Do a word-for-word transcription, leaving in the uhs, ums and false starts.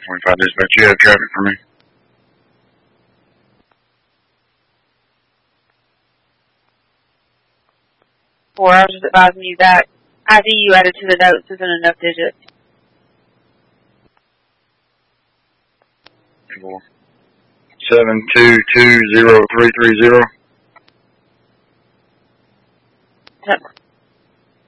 twenty-five dispatch, you have traffic for me. Four, I was just advising you that I D you added to the notes isn't enough digits. Four. Seven two two zero three three zero. Yep.